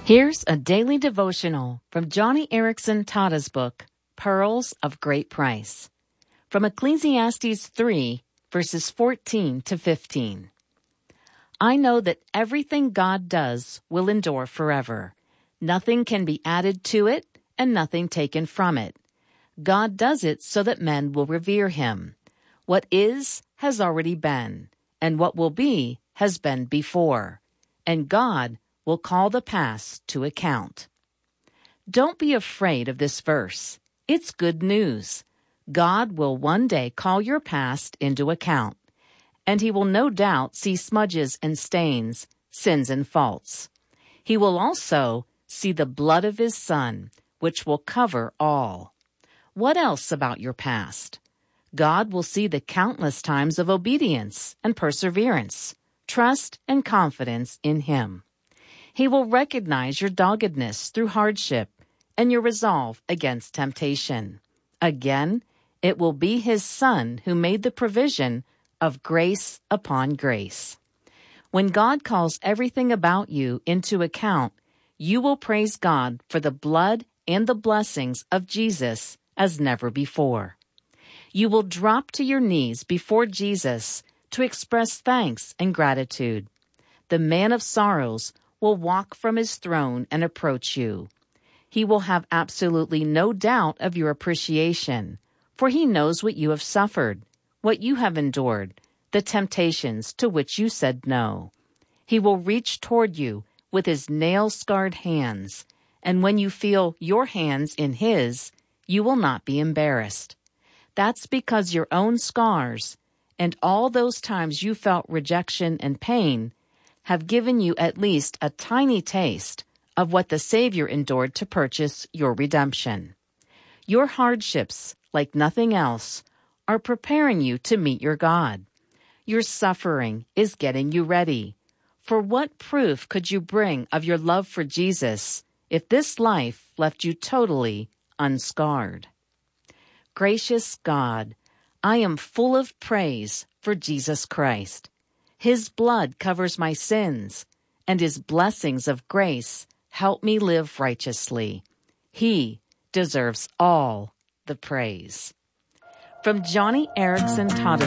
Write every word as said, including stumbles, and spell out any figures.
Here's a daily devotional from Joni Eareckson Tada's book, Pearls of Great Price. From Ecclesiastes three, verses fourteen to fifteen. I know that everything God does will endure forever. Nothing can be added to it, and nothing taken from it. God does it so that men will revere him. What is has already been, and what will be has been before. And God will call the past to account. Don't be afraid of this verse. It's good news. God will one day call your past into account, and he will no doubt see smudges and stains, sins and faults. He will also see the blood of his Son, which will cover all. What else about your past? God will see the countless times of obedience and perseverance, trust and confidence in him. He will recognize your doggedness through hardship and your resolve against temptation. Again, it will be his Son who made the provision of grace upon grace. When God calls everything about you into account, you will praise God for the blood and the blessings of Jesus as never before. You will drop to your knees before Jesus to express thanks and gratitude. The man of sorrows will walk from his throne and approach you. He will have absolutely no doubt of your appreciation, for he knows what you have suffered, what you have endured, the temptations to which you said no. He will reach toward you with his nail-scarred hands, and when you feel your hands in his, you will not be embarrassed. That's because your own scars and all those times you felt rejection and pain have given you at least a tiny taste of what the Savior endured to purchase your redemption. Your hardships, like nothing else, are preparing you to meet your God. Your suffering is getting you ready. For what proof could you bring of your love for Jesus if this life left you totally unscarred? Gracious God, I am full of praise for Jesus Christ. His blood covers my sins, and his blessings of grace help me live righteously. He deserves all the praise. From Joni Eareckson Tada's